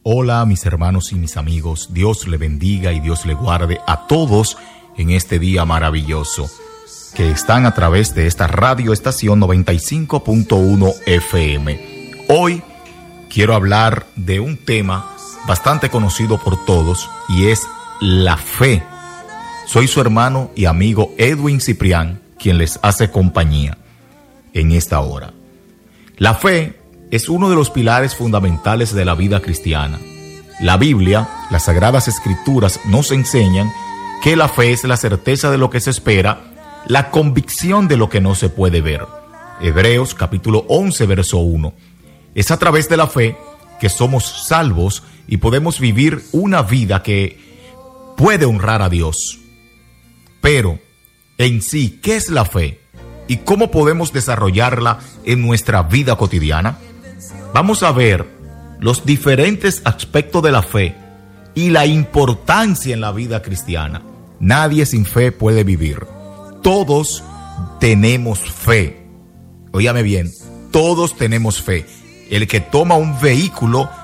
Hola mis hermanos y mis amigos, Dios le bendiga y Dios le guarde a todos en este día maravilloso que están a través de esta radioestación 95.1 FM. Hoy quiero hablar de un tema bastante conocido por todos y es la fe. Soy su hermano y amigo Edwin Ciprián, quien les hace compañía en esta hora. La fe es uno de los pilares fundamentales de la vida cristiana. La Biblia, las Sagradas Escrituras, nos enseñan que la fe es la certeza de lo que se espera, la convicción de lo que no se puede ver. Hebreos capítulo 11, verso 1. Es a través de la fe que somos salvos y podemos vivir una vida que puede honrar a Dios. Pero, en sí, ¿qué es la fe? ¿Y cómo podemos desarrollarla en nuestra vida cotidiana? Vamos a ver los diferentes aspectos de la fe y la importancia en la vida cristiana. Nadie sin fe puede vivir. Todos tenemos fe. Óigame bien, todos tenemos fe. El que toma un vehículo